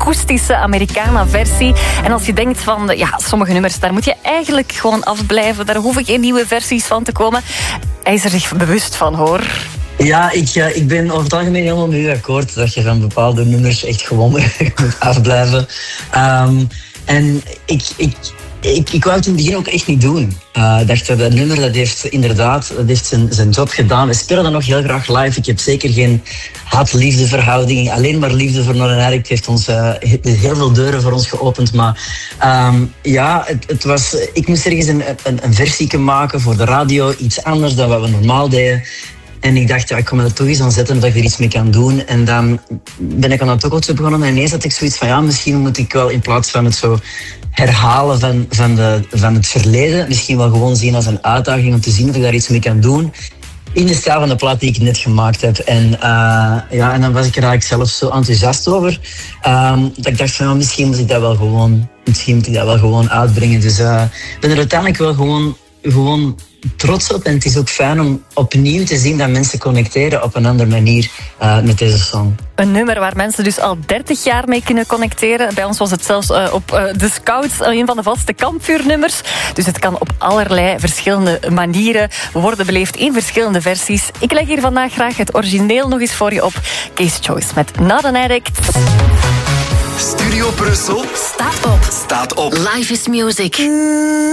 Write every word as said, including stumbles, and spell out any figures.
akoestische Americana-versie. En als je denkt van, ja, sommige nummers, daar moet je eigenlijk gewoon afblijven. Daar hoeven geen nieuwe versies van te komen. Hij is er zich bewust van, hoor. Ja, ik, uh, ik ben over het algemeen helemaal met u akkoord dat je van bepaalde nummers echt gewoon moet afblijven. Um, en ik, ik, ik, ik wou het in het begin ook echt niet doen. Uh, ik dacht, dat nummer dat heeft inderdaad dat heeft zijn, zijn job gedaan. We spelen dat nog heel graag live. Ik heb zeker geen haat-liefde verhouding. Alleen maar liefde voor Not An Addict heeft ons uh, heel veel deuren voor ons geopend. Maar um, ja, het, het was, ik moest ergens een, een, een versie maken voor de radio. Iets anders dan wat we normaal deden. En ik dacht, ja, ik kan me er toch eens aan zetten dat ik er iets mee kan doen. En dan ben ik aan dat tokkeltje begonnen. En ineens had ik zoiets van, ja, misschien moet ik wel in plaats van het zo herhalen van, van, de, van het verleden, misschien wel gewoon zien als een uitdaging om te zien of ik daar iets mee kan doen. In de stijl van de plaat die ik net gemaakt heb. En, uh, ja, en dan was ik er eigenlijk zelf zo enthousiast over. Um, dat ik dacht van, ja, misschien moet ik dat wel gewoon, misschien moet ik dat wel gewoon uitbrengen. Dus uh, ik ben er uiteindelijk wel gewoon, gewoon trots op. En het is ook fijn om opnieuw te zien dat mensen connecteren op een andere manier uh, met deze song. Een nummer waar mensen dus al dertig jaar mee kunnen connecteren. Bij ons was het zelfs uh, op uh, de Scouts een van de vaste kampvuurnummers. Dus het kan op allerlei verschillende manieren worden beleefd in verschillende versies. Ik leg hier vandaag graag het origineel nog eens voor je op. Case Choice met Not An Addict. Studio Brussel staat op. Staat op. Life is music.